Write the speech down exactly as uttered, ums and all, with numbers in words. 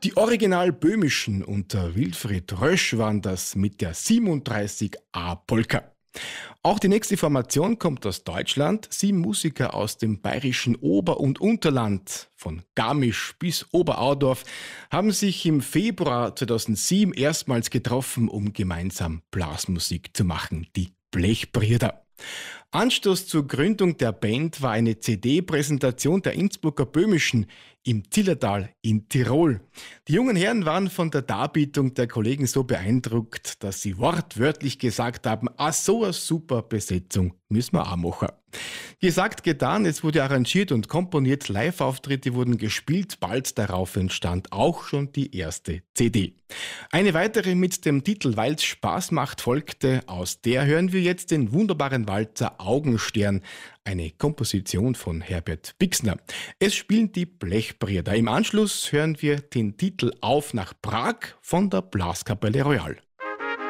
Die Original Böhmischen unter Wilfried Rösch waren das mit der siebenunddreißig A Polka. Auch die nächste Formation kommt aus Deutschland. Sieben Musiker aus dem bayerischen Ober- und Unterland, von Garmisch bis Oberaudorf, haben sich im Februar zweitausendsieben erstmals getroffen, um gemeinsam Blasmusik zu machen, die Blechbrüder. Anstoß zur Gründung der Band war eine C D-Präsentation der Innsbrucker Böhmischen im Zillertal in Tirol. Die jungen Herren waren von der Darbietung der Kollegen so beeindruckt, dass sie wortwörtlich gesagt haben, ah, so eine super Besetzung müssen wir auch machen. Gesagt, getan, es wurde arrangiert und komponiert, Live-Auftritte wurden gespielt, bald darauf entstand auch schon die erste C D. Eine weitere mit dem Titel Weil's Spaß macht folgte, aus der hören wir jetzt den wunderbaren Walzer Augenstern, eine Komposition von Herbert Bixner. Es spielen die Blechbrüder. Im Anschluss hören wir den Titel Auf nach Prag von der Blaskapelle Royal.